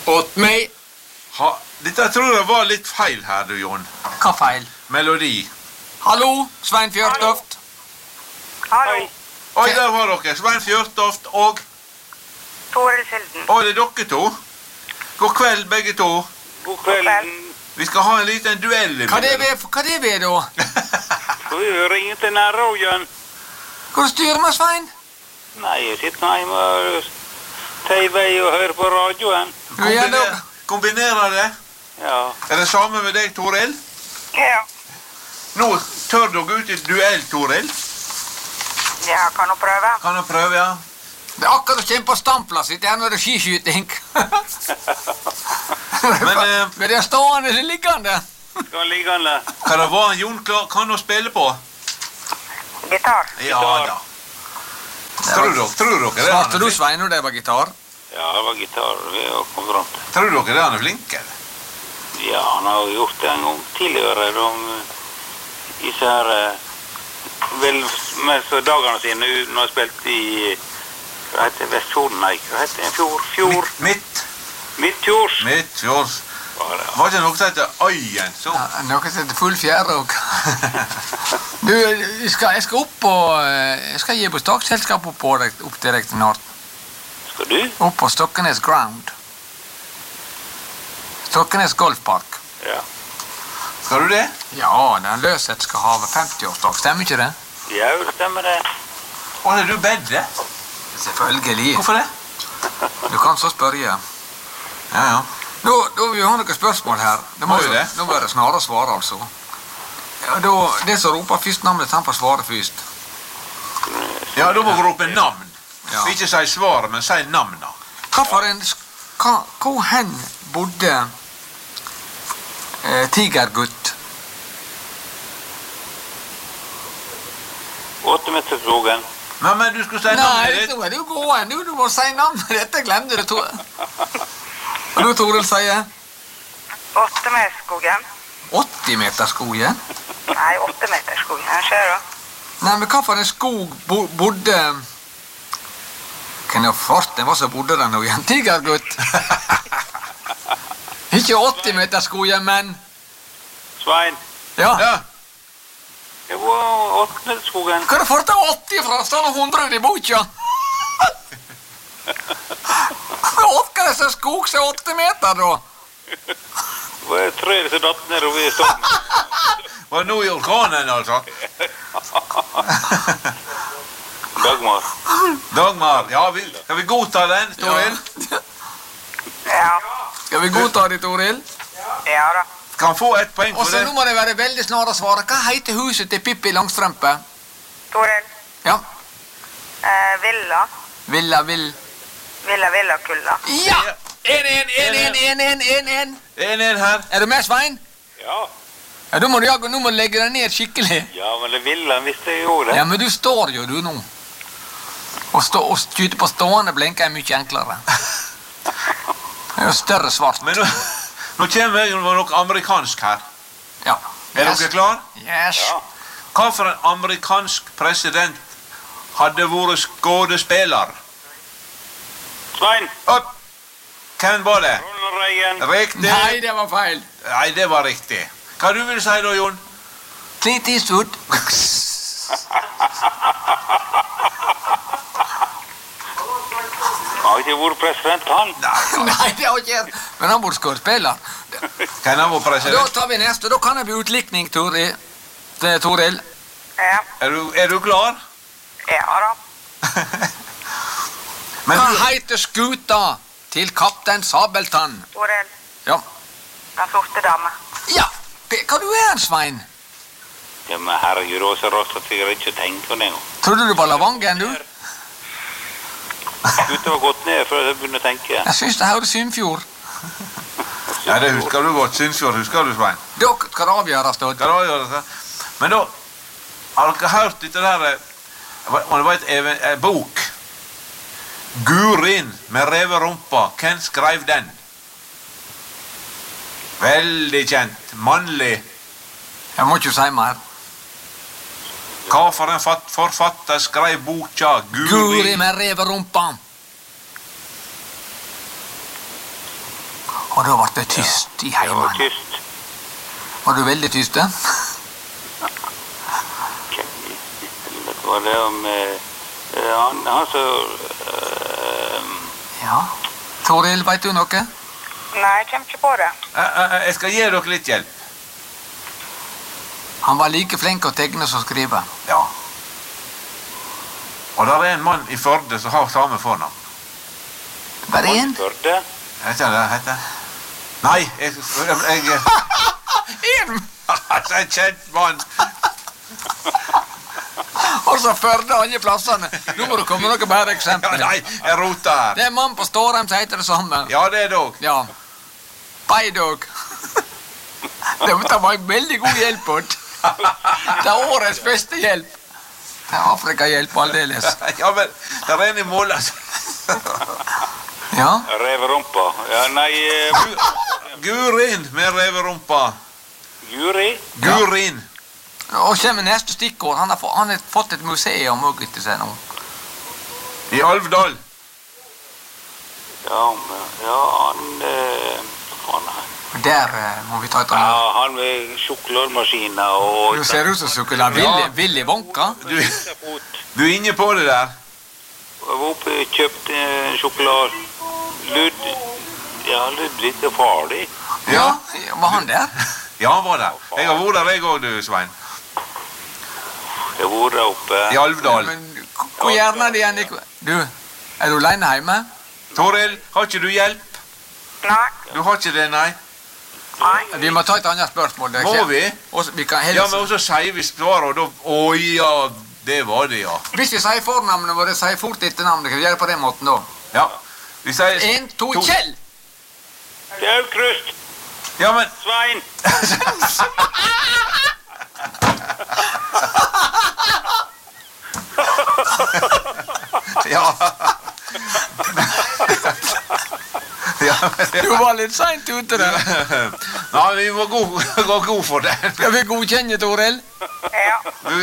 Åt meg. Dette tror jeg var litt feil her, du, Jon. Hva feil? Melodi. Hallo, Svein Fjørtoft. Hallo. Oi, der var dere. Svein Fjørtoft og... Toril Silden. Oi, det er dere to. God kveld, begge to. God kveld. Vi skal ha en liten duell. Hva det er da? Skal vi ringe til nærradioen? Hvor styrer med, Svein? Nei, jeg sitter nå hjemme og TV og hører på radioen. Kombinerer det? Ja. Er det samme med deg, Toril? Ja. Nå tør du gå ut i duell, Toril. Ja, kan du prøve? Kan du prøve, ja? Det er akkurat å kjenne på standplass. Det er noe skiskyting. Men det er stående eller liggende. Skal liggende. Hva det var Jon kan å spille på? Gitar. Ja da. Tror dere det? Svarte du, Svein, når det var gitar? Ja, det var gitar vi har kommet rundt. Tror dere det han er flink, eller? Ja, han har gjort det en gang tidligere. Disse her... vel, mest dagene sine, når han har spilt i... Hva heter det? Vestfjorden? Nei, hva heter det? Fjord? Midtfjords. Midtfjords. Var det noe som heter Øyen, så? Ja, noe som heter Full Fjærråk. Du, jeg skal opp på... Jeg skal gi på Staksselskap opp til deg til Nord. Skal du? Opp på Stokkenes Ground. Stokkenes Golfpark. Ja. Skal du det? Ja, den Løseth skal ha 50-årsdag. Stemmer ikke det? Ja, det stemmer det. Er du bedre? Selvfølgelig. Hvorfor det? Du kan så spørre. Ja. Da vil vi ha noen spørsmål her. Nå må det snarere svare, altså. Ja, det som roper først navnet, han får svare først. Ja, da må vi rope navn. Ja. Ikke si svaret, men si navnet. Hvor hen bodde Tigergutt? 8 meter skogen. Men du skulle si navnet ditt. Nei, nå er du gåen. Du må si navnet. Dette glemte du, Og du, Toril, sier? 8 meter skogen. 80 meter skogen? Nei, 8 meter skogen. Ser du? Nei, men hva for en skog bodde... Kan jeg forstå hva som bodde der nå igjen? Tigergutt? Ikke 80 meter skogen, men... Svein. Ja. Det var 8 meter skogen. Hva er det for til 80 fra? Står det 100 i boka? Hva er det skog som er 80 meter, da? Det var 3 som datt ned og vi stod. Var det nå i orkanen, altså? Dagmar. Ja, skal vi godta den, Toril? Ja. Skal vi godta det, Toril? Ja da. Kan få et poeng for Og så det. nå må det være veldig snart å svare. Hva heter huset til Pippi Langstrømpe? Toril. Ja. Villa. Villa Kulla. Ja! 1-1 her. Er du med, Svein? Ja. Ja, nå må du legge deg ned skikkelig. Ja, men det ville han visste jeg gjorde det. Ja, men du står jo, du, nå. Å skyte på stående blinker er mye enklere. Det er jo større svart. Men nå kommer jeg med noe amerikansk her. Ja. Er dere klar? Yes. Ja. Hva for en amerikansk president hadde vært skådespiller? Svein. Opp! Hvem var det? Ronald Reagan. Riktig. Nei, det var feil. Nei, det var riktig. Hva du vil si da, Jon? Clint Eastwood. Har ikke vært president, han. Nei, det har ikke jeg. Men han bor skådespiller. Kan han være Da president? tar vi neste. Da kan det bli utlikning, Toril. Ja. Er du klar? Ja da. Men Hva heter skuta til kaptein Sabeltann? Toril. Ja. Den sorte dame. Ja, hva du er, Svein? Ja, men herregud, det var så rått at jeg hadde ikke tenkt på det. Trodde du var Lavangen, du? Gutta var gått ned før jeg begynte å tenke. Jeg synes det høres Sunnfjord. Ja, det husker du godt. Synsfjord, husker du, Svein? Da skal det avgjøres, da. Hva da gjør det? Men da, har dere hørt dette der, det var en bok, Gurin med reverumpa, hvem skrev den? Veldig kjent, mannlig. Jeg må ikke si mer. Hva for en forfatter skrev boka Guri med reverumpa. Og da ble det tyst i Det var heimen. tyst. Var du veldig tyst, da? Det var det om han så Ja. Toril, vet du noe? Nei, jeg kommer ikke på det. Jeg skal gi dere litt hjelp. Han var like flink å tegne som skrive. Ja. Og der er en mann i Førde som har samme fornavn. Bare én? Førde. Vet ikke hva det heter? Nei, jeg Én! altså, en kjent mann. Og så Førde alle plassene. Nå må du komme med noe bedre Ja, eksempel. nei, jeg roter her. Det er en mann på Stårheim som heter det samme. Ja, det er dog. Ja. Beidog. Det var en veldig god hjelp. Det er årets beste hjelp. Det er Afrika-hjelp aldeles. Ja, men der er en i mål, altså. Ja. Reverumpa. Ja, nei, Gurin med reverumpa. Guri. Gurin. Og kommer neste stikkord. Han har fått et museum også etter seg nå. I Alvdal. Ja, han faen, Der må vi ta et annet. ja, han med sjokolademaskiner og Du ser ut som sjokolade. Willy Wonka. Du er inne på det der. Jeg var oppe og kjøpte sjokolade. Ludvig er farlig. Ja, var han der? Ja, han var der. Jeg har vært der, jeg òg, du, Svein. Jeg var der oppe. I Alvdal. Men hvor gjerne er det igjen? Du, er du alene hjemme? Toril, har ikke du hjelp? Nei. Du har ikke det, nei? Nei. Vi må ta et annet spørsmål. Det er Må ikke- vi? Og vi kan Ja, helst... men også sier vi svaret, og da... Å ja, det var det, ja. Hvis vi sier fornavnet vårt, sier fort etter navnet. Kan vi gjøre det på den måten da? Ja. Vi sier... 1, 2, Kjell! Aukrust. Ja, men... Svein. Ja. Ja, men... Du var litt sent ute der. Nei, vi må gå god for det. Skal vi godkjenne, Toril? Ja.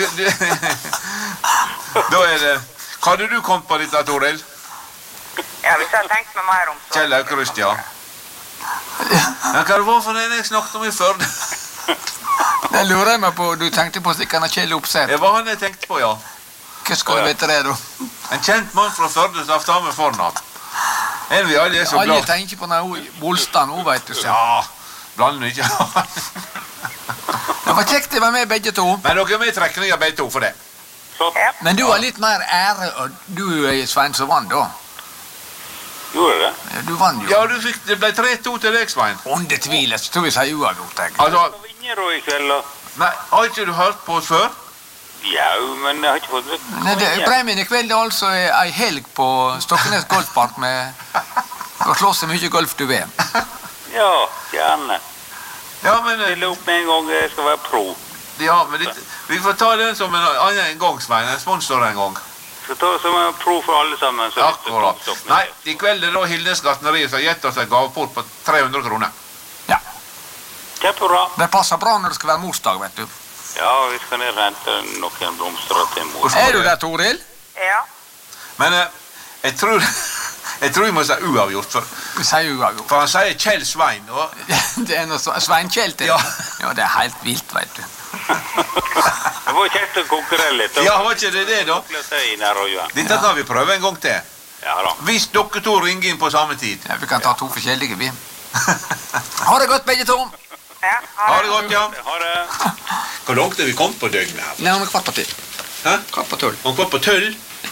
Da er det... Hva hadde du kommet på dette, Toril? Ja, hvis jeg hadde tenkt meg mer om så... Kjell Aukrust, ja. Men hva det var for det jeg snakket om i Førde? Det lurer jeg meg på. Du tenkte på stikkene Kjell Opseth. Det var han jeg tenkte på, ja. Hva skal du vite det, da? En kjent mann fra Førde som har samme fornavn. En vi alle er så Alle glad. tenker på den Bolstad nå, vet du. Så. Ja, blander ikke. Det var kjekt å være med begge to. Men dere er med i trekninga begge to for det. Ja. Men du har litt mer ære, og du, Svein, som vant da. Gjorde det? Du vant jo. Ja, det ble 3-2 til deg, Svein. Under tvil, så tror vi sier uavgjort, jeg. Altså, Hva vinner da i kveld, da? nei, har ikke du hørt på oss før? Ja, men jeg har ikke fått vite. Nei, premien i kveld er altså ei helg på Stokkenes golfpark med å slå så mye golf du vil. Ja, gjerne. Ja, men, Stille opp med en gang jeg skal være pro. ja, men vi får ta den som en annen gang, Svein. En sponsor en gang. Så ta som en pro for alle sammen. Så Akkurat. Nei, i kveld er det da Hildes gartneri som har gitt oss en gaveport på 300 kroner. Ja, Kjempebra. det passer bra når det skal være morsdag, vet du. Ja, vi skal ned og hente noen blomster til mor. Er du der, Toril? Ja. Men jeg tror vi må si uavgjort, Vi sier uavgjort. for han sier Kjell Svein. Og, Det er noe Svein Kjell til. Ja. Ja, det er helt vilt, vet du. Det var kjekt å konkurrere litt. ja, var ikke det, da? Dette kan vi prøve en gang til. Ja da. Hvis dere to ringer inn på samme tid. Ja, vi kan ta to forskjellige, vi. Ha det godt, begge to. Ja. Ha det godt, ja. Ha det. Hvor langt er vi kommet på døgnet her? Nei, om kvart på 10. Hæ? Kvart på 12. Om kvart på 12?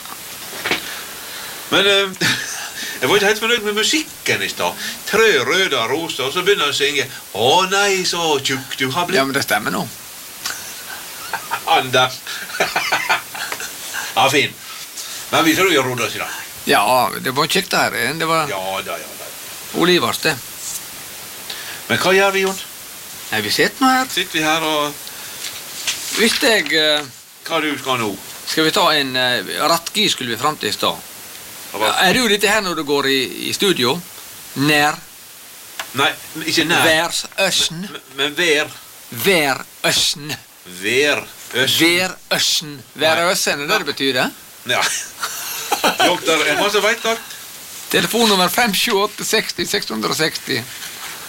Men jeg var ikke helt fornøyd med musikken i stad. 3 røde roser, og så begynner han å synge. Å nei, så tjukk du har blitt. Ja, men det stemmer nå. Anders. Ja, fin. Men vi tror vi har rodd oss i dag. Ja, det var kjekt her. Det var Ja da. Olivers, det. Men hva gjør vi, Jon? Nei, vi sitter nå her. Sitter vi her og... Hvis jeg... Hva du skal nå? Skal vi ta en rattgi skulle vi frem til i stad. Er du litt her når du går i studio? Nær? Nei, ikke nær. Værsøsn? Men vær. Værøsn. Vær. Øst. Værøsn. Værøsn, er det det betyr det? Ja. Doktor, en masse vet det. Telefonnummer 578 60 660.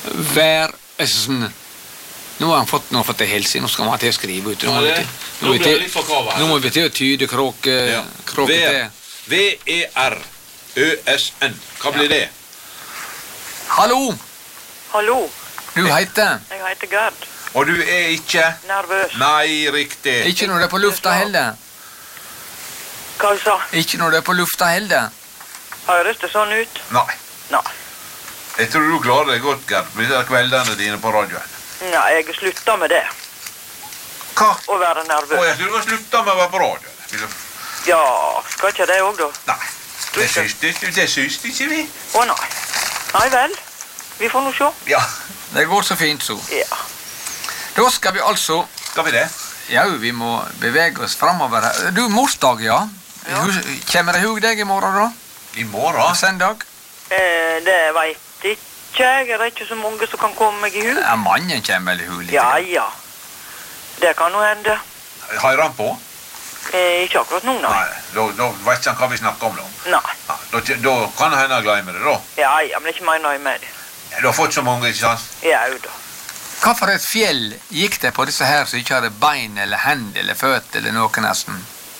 Nå har han fått det helse, nå skal man til å skrive ut. Nå blir det litt forkava her. Nå må vi til å tyde kråke til. V-E-R-Ø-S-N. Hva blir det? Hallo, Hallo, du heter? jeg heter Gerd. Og du ikke? Nervøs. Nei, riktig. Ikke når det er på lufta heller. Hva du sa? Ikke når det er på lufta heller. Høres det sånn ut? Nei. Nei. Jeg tror du klarer det godt, Gerd, med de kveldene dine på radioen. Nei, jeg slutta med det. Hva? Å være nervøs. Jeg tror du har sluttet med å være på radioen. Ja, skal ikke det også da? Nei, det syns ikke vi. Å nei. Nei vel, vi får nå se. Ja, Det går så fint så. Ja. Da skal vi altså, skal vi det? ja, vi må bevege oss fremover her. Du, morsdag, ja. Ja. Kommer det hug deg i morgen da? I morgen? Søndag? Det vet ikke jeg. Det er ikke så mange som kan komme meg i hug. Ja, mannen kommer vel i hug litt. Ja, ja. Det kan jo hende. Har han på? Ikke akkurat nå, nei. Nei, da vet ikke han hva vi snakker om da. Nei. Ja, da kan han hende glemme det da. Ja, men det er ikke meg nøye med det. Ja, du har fått så mange, ikke sant? Ja, jo da. Hva for et fjell gikk det på disse her som ikke hadde bein eller hend eller føt eller noe nesten?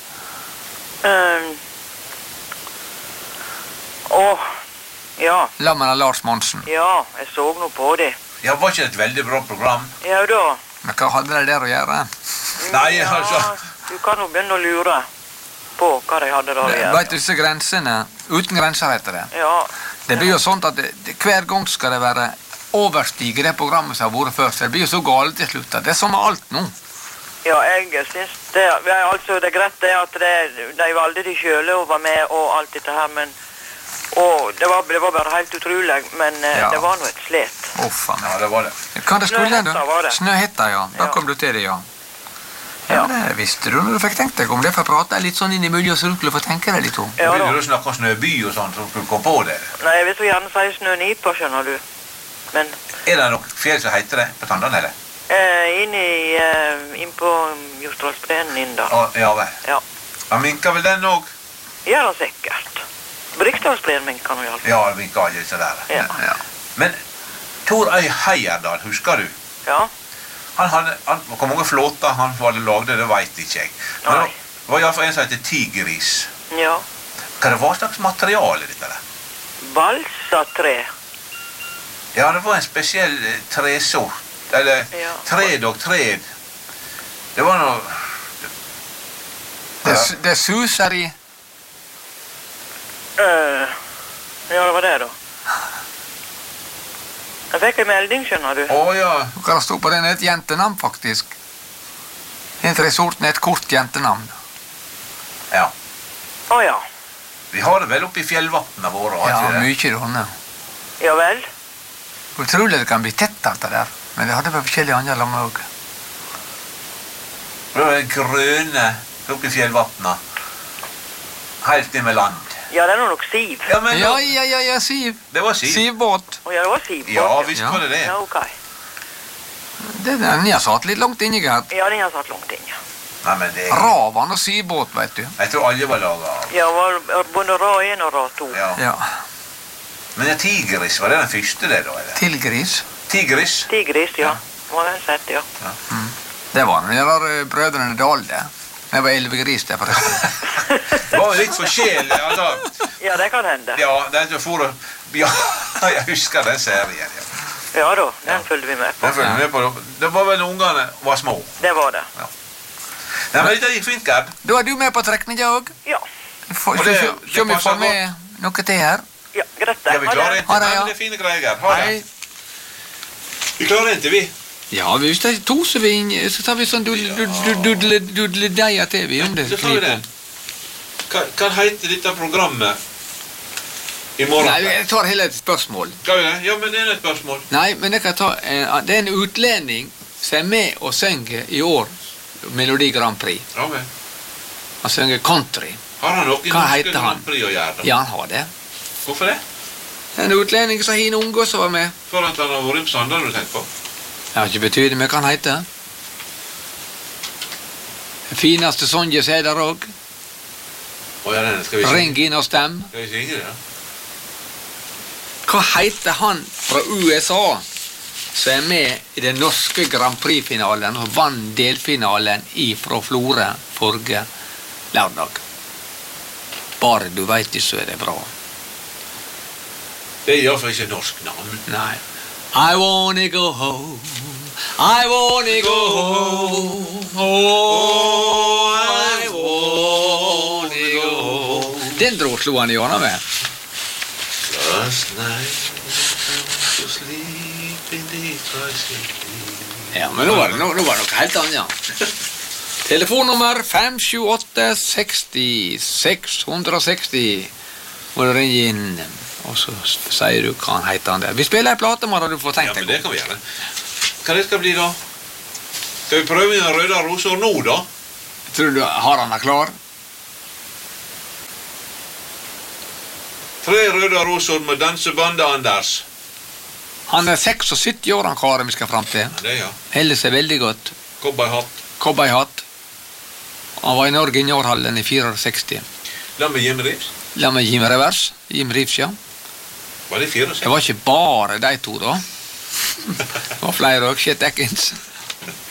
Ja. Lammen av Lars Monsen. Ja, jeg så nå på det. Ja, var ikke det et veldig bra program? Ja da. Men hva hadde det der å gjøre? Nei, ja, altså. Du kan jo begynne å lure på hva de hadde der å gjøre. Vet du, disse grensene, uten grenser heter det. Ja. Det blir jo sånn at hver gang skal det være overstige det programmet som har vært før, så det blir jo så galt til slutt. Det er som med alt nå. Ja, jeg synes det, altså det er greit det at de valgte de selv å være med og alt dette her, men det var bare helt utrolig, men Ja. det var noe et slet. Faen. Ja, det var det. Hva det skulle Snøhetta var da? det. Snøhetta, ja. Da Ja. kom du til det, ja. Ja, Ja. det visste du når du fikk tenkt deg om det, for jeg pratet litt sånn innimellom, så du skulle få tenke deg litt om. Ja Vil da. du snakke om Snøby og sånt, så du kom på det? Nei, jeg vil så gjerne si Snønipa, skjønner du. Men Er det noe fjell som heter det på Tandane, eller? inn på Jostdalsbreen inn da. Ja vel. Ja. Han minker vel den også? Ja, da sikkert. Briksdalsbreen min kan jo iallfall. Ja, han minker ikke så der. Ja. Ja. Men Tor Øy Heierdal, husker du? Ja. Hvor mange flåter han hadde laget, det vet ikke jeg. Men Nei. det var i hvert fall en som heter Tigris. Ja. Hva det var slags materiale dette der? Balsatre. Ja, det var en spesiell tresort. Eller Ja. tred og tred. Det var noe... Det suser i. Ja, det var det da. Jeg fikk en melding, skjønner du. Ja. Hva det stod på den? Et jentenavn, faktisk. Den resorten er et kort jentenavn. Ja. Å ja. Vi har det vel oppe i fjellvattene våre, har Ja, ikke det? mye råne. Ja vel. Utrolig det kan bli tett alt det der. Men det hadde vært forskjellige andre lammer også. Det var det grønne oppe i fjellvattene. Helt inn med land. Ja, det er nok Siv. Ja, men Ja, Siv. det var Siv. Sivbåt. Å ja, det var Siv. Ja, visst Ja. var det det. Ja, ok. Den har satt litt langt inni, Gerd. Ja, den har satt langt inn, ja. Nei, men det... Ravan og sivbåt, vet du. Jeg tror alle var laget av. Ja, var både rad 1 og rad 2. Ja. Ja. Men en tigris, var det den første det da, eller? Tilgris. Tigris? Tigris, ja. Var den sett, ja. Det var den der brødrene Dahl, det. Det var elvegris, det, forresten. Det var jo litt forskjellig, altså. Ja, det kan hende. Ja, det er for... Ja, jeg husker den serien, ja. Ja da, den følte vi med på. Den følger vi med på. Det var vel ungene var små. Det var det. Nei, men det gikk fint, Gerd. Da er du med på trekninga òg. Ja. Og det Se om vi passer får med noe til her. Ja, greit det. Ja, vi klarer det. ikke. Ha det, Nei, ja. men det er fine greier, Gerd. Ha det. Hei. Vi klarer ikke, vi. Ja, hvis det er to så tar vi sånn dudle-deia til vi om det. Så tar vi det. Hva heter dette programmet i morgen? Nei, jeg tar hele et spørsmål. Skal vi det? Ja, men det er et spørsmål. Nei, men jeg kan ta det er en utlending som er med og synger i år Melodi Grand Prix. Ja, vel. Han synger country. Har han noe i Hva norske heter han? Grand Prix å gjøre? Ja, han har det. Hvorfor det? En utlending som har en unge som var med. For at han har vært på Sandal, du tenker på? Jeg har ikke betydning, men hva han heter. Den fineste Sonja sier der òg. Å ja, den skal vi Ring inn og stem. Skal vi synge det, da? Hva heter han fra USA som er med i den norske Grand Prix-finalen og vann delfinalen fra Florø forrige lørdag. Bare du vet det, så er det bra. Det er i hvert fall ikke norsk navn. Nei. I wanna go home, I wanna go home, oh, I wanna go home. Den slo han i hjørnet med. Last night I was asleep in the tricycle. Ja, men nå var det noe helt annet. Telefonnummer 578-60-660. Må du ringe inn, og så sier du hva han heter han der. Vi spiller en plate, må du få tenkt deg. Ja, men det kan vi gjøre. Hva det skal bli da? Skal vi prøve en røde roser nå da? Tror du har han klar? 3 røde roser med dansebandet Anders. Han er 76 år, han karen vi skal frem til. Ja, det ja. Heller seg veldig godt. Cowboyhatt. Cowboyhatt. Han var i Norge i Njårhallen i 64. La med Jim Reeves. La meg Jim Revers. Jim Reeves, ja. Var det 64? Det var ikke bare de to da. Det var flere også, Chet Atkins.